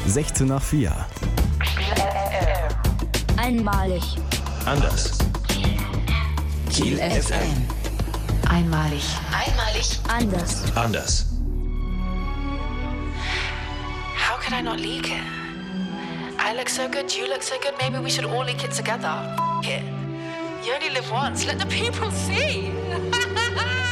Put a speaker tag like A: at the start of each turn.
A: 16 nach 4.
B: Einmalig.
C: Anders.
D: Kiel FM. Einmalig.
B: Einmalig. Anders.
C: Anders.
E: How could I not leak it? I look so good, you look so good, maybe we should all leak it together. F it. You only live once, let the people see.